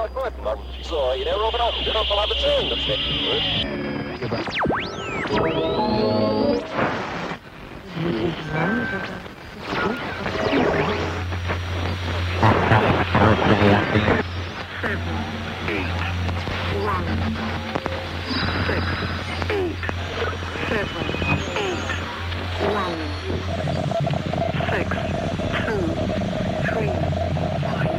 Så i det rådet andre da, som hadde søndagsvekt. Jebak.